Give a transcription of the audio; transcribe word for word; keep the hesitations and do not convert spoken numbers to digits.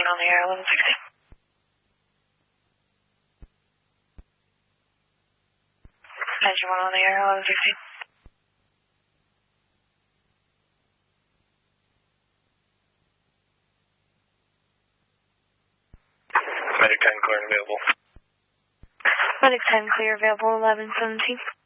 one on the air, eleven sixty. Engine one on the air, eleven sixty. Medic ten clear and available. Medic ten clear, available, eleven seventeen.